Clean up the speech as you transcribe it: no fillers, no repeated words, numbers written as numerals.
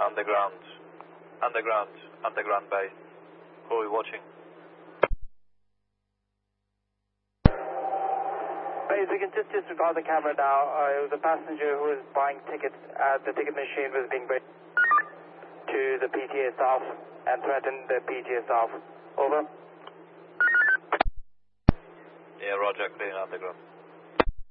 underground, underground bay. Who are we watching? If you can just disregard the camera now, it was a passenger who was buying tickets at the ticket machine was being read to the PTA staff and threatened the PTA staff. Over. Yeah, roger, clean underground.